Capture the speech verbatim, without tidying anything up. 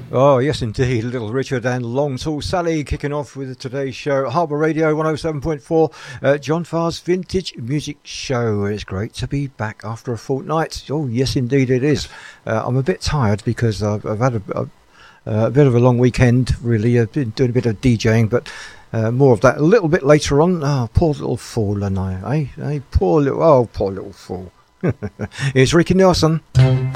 Oh, yes, indeed. Little Richard and Long Tall Sally kicking off with today's show. Harbour Radio one oh seven point four, uh, John Farr's Vintage Music Show. It's great to be back after a fortnight. Oh, yes, indeed it is. Uh, I'm a bit tired because I've, I've had a, a, a bit of a long weekend, really. I've been doing a bit of DJing, but uh, more of that a little bit later on. Oh, poor little fool, and I, eh? eh? Poor little, oh, poor little fool. Here's Ricky Nelson.